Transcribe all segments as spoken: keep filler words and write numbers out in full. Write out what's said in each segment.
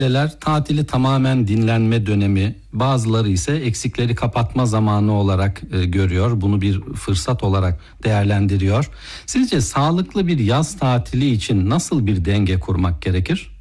Aileler tatili tamamen dinlenme dönemi, bazıları ise eksikleri kapatma zamanı olarak e, görüyor. Bunu bir fırsat olarak değerlendiriyor. Sizce sağlıklı bir yaz tatili için nasıl bir denge kurmak gerekir?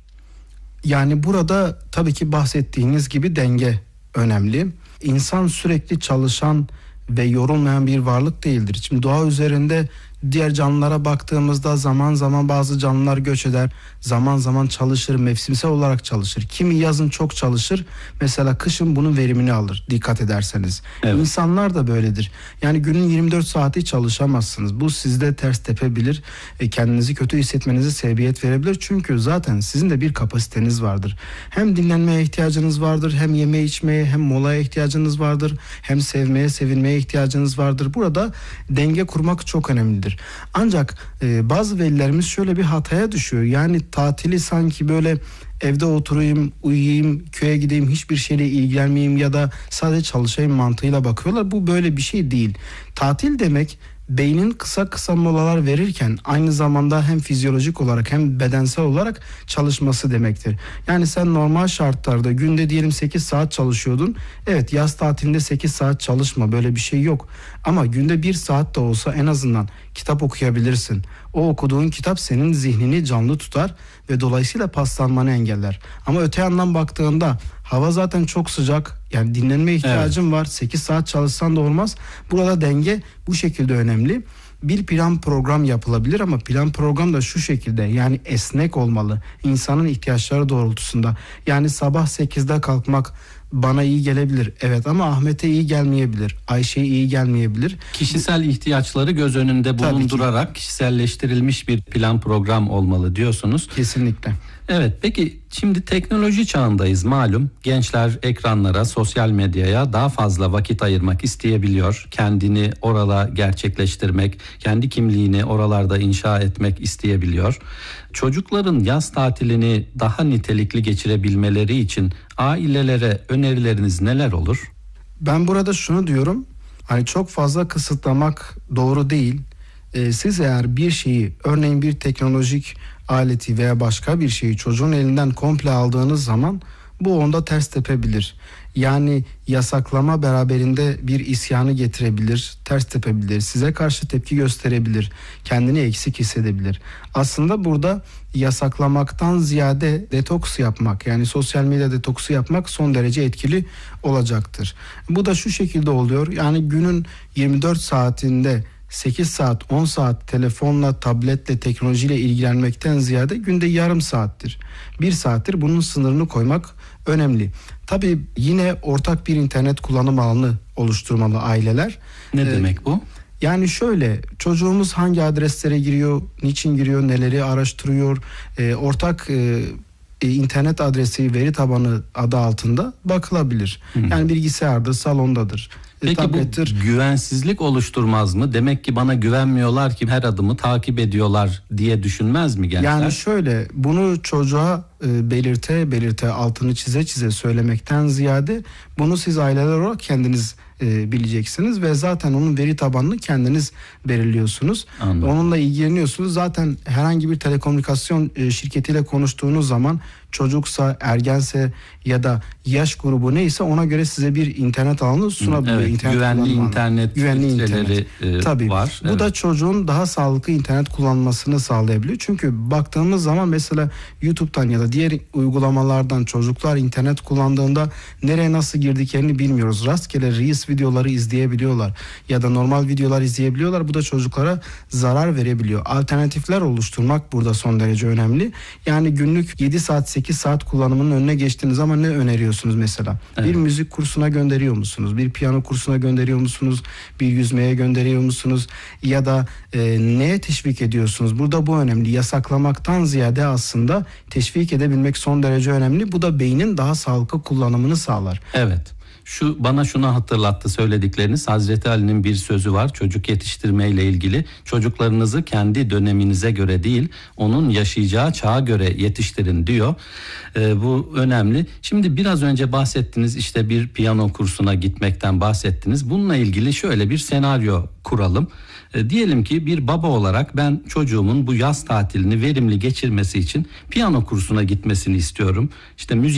Yani burada tabii ki bahsettiğiniz gibi denge önemli. İnsan sürekli çalışan ve yorulmayan bir varlık değildir. Şimdi doğa üzerinde diğer canlılara baktığımızda zaman zaman bazı canlılar göç eder, zaman zaman çalışır, mevsimsel olarak çalışır. Kimi yazın çok çalışır, mesela kışın bunun verimini alır dikkat ederseniz. Evet. İnsanlar da böyledir. Yani günün yirmi dört saati çalışamazsınız. Bu sizde ters tepebilir, e, kendinizi kötü hissetmenize sebebiyet verebilir. Çünkü zaten sizin de bir kapasiteniz vardır. Hem dinlenmeye ihtiyacınız vardır, hem yeme içmeye, hem molaya ihtiyacınız vardır, hem sevmeye, sevilmeye ihtiyacınız vardır. Burada denge kurmak çok önemlidir. Ancak e, bazı velilerimiz şöyle bir hataya düşüyor. Yani tatili sanki böyle evde oturayım, uyuyayım, köye gideyim, hiçbir şeyle ilgilenmeyeyim ya da sadece çalışayım mantığıyla bakıyorlar. Bu böyle bir şey değil. Tatil demek beynin kısa kısa molalar verirken aynı zamanda hem fizyolojik olarak hem bedensel olarak çalışması demektir. Yani sen normal şartlarda günde diyelim sekiz saat çalışıyordun. Evet, yaz tatilinde sekiz saat çalışma, böyle bir şey yok. Ama günde bir saat de olsa en azından kitap okuyabilirsin. O okuduğun kitap senin zihnini canlı tutar ve dolayısıyla paslanmanı engeller. Ama öte yandan baktığında hava zaten çok sıcak. Yani dinlenmeye ihtiyacın evet. var. sekiz saat çalışsan da olmaz. Burada denge bu şekilde önemli. Bir plan program yapılabilir ama plan program da şu şekilde, yani esnek olmalı. İnsanın ihtiyaçları doğrultusunda. Yani sabah sekizde kalkmak bana iyi gelebilir. Evet, ama Ahmet'e iyi gelmeyebilir. Ayşe'ye iyi gelmeyebilir. Kişisel ihtiyaçları göz önünde bulundurarak kişiselleştirilmiş bir plan program olmalı diyorsunuz. Kesinlikle. Evet, peki şimdi teknoloji çağındayız malum. Gençler ekranlara, sosyal medyaya daha fazla vakit ayırmak isteyebiliyor. Kendini orada gerçekleştirmek, kendi kimliğini oralarda inşa etmek isteyebiliyor. Çocukların yaz tatilini daha nitelikli geçirebilmeleri için ailelere önerileriniz neler olur? Ben burada şunu diyorum. Hani çok fazla kısıtlamak doğru değil. Ee, siz eğer bir şeyi, örneğin bir teknolojik aleti veya başka bir şeyi çocuğun elinden komple aldığınız zaman bu onda ters tepebilir. Yani yasaklama beraberinde bir isyanı getirebilir, ters tepebilir, size karşı tepki gösterebilir, kendini eksik hissedebilir. Aslında burada yasaklamaktan ziyade detoks yapmak, yani sosyal medya detoksu yapmak son derece etkili olacaktır. Bu da şu şekilde oluyor. Yani günün yirmi dört saatinde sekiz saat, on saat telefonla, tabletle, teknolojiyle ilgilenmekten ziyade günde yarım saattir, bir saattir bunun sınırını koymak önemli. Tabii yine ortak bir internet kullanım alanı oluşturmalı aileler. Ne ee, demek bu? Yani şöyle, çocuğumuz hangi adreslere giriyor, niçin giriyor, neleri araştırıyor, e, ortak e, internet adresi, veri tabanı adı altında bakılabilir. Hı. Yani bilgisayarda, salondadır. Peki tablettir. Bu güvensizlik oluşturmaz mı? Demek ki bana güvenmiyorlar ki her adımı takip ediyorlar diye düşünmez mi gençler? Yani şöyle, bunu çocuğa e, belirte belirte altını çize çize söylemekten ziyade bunu siz aileler olarak kendiniz e, bileceksiniz ve zaten onun veri tabanını kendiniz belirliyorsunuz. Anladım. Onunla ilgileniyorsunuz. Zaten herhangi bir telekomünikasyon e, şirketiyle konuştuğunuz zaman çocuksa, ergense ya da yaş grubu neyse ona göre size bir internet alanı sunabiliyor. Evet, internet güvenli internet güvenli internet e, Tabii. var. Bu evet. da çocuğun daha sağlıklı internet kullanmasını sağlayabiliyor. Çünkü baktığımız zaman mesela YouTube'dan ya da diğer uygulamalardan çocuklar internet kullandığında nereye nasıl girdiklerini bilmiyoruz. Rastgele Reels videoları izleyebiliyorlar ya da normal videolar izleyebiliyorlar. Bu da çocuklara zarar verebiliyor. Alternatifler oluşturmak burada son derece önemli. Yani günlük yedi saat sekiz saat kullanımının önüne geçtiğiniz zaman ne öneriyorsunuz mesela? Evet. Bir müzik kursuna gönderiyor musunuz? Bir piyano kursuna gönderiyor musunuz? Bir yüzmeye gönderiyor musunuz? Ya da e, neye teşvik ediyorsunuz? Burada bu önemli. Yasaklamaktan ziyade aslında teşvik edebilmek son derece önemli. Bu da beynin daha sağlıklı kullanımını sağlar. Evet. Şu bana şunu hatırlattı söyledikleriniz. Hazreti Ali'nin bir sözü var çocuk yetiştirmeyle ilgili. Çocuklarınızı kendi döneminize göre değil, onun yaşayacağı çağa göre yetiştirin diyor. Ee, bu önemli. Şimdi biraz önce bahsettiniz, işte bir piyano kursuna gitmekten bahsettiniz. Bununla ilgili şöyle bir senaryo kuralım. E, diyelim ki bir baba olarak ben çocuğumun bu yaz tatilini verimli geçirmesi için piyano kursuna gitmesini istiyorum. İşte müzik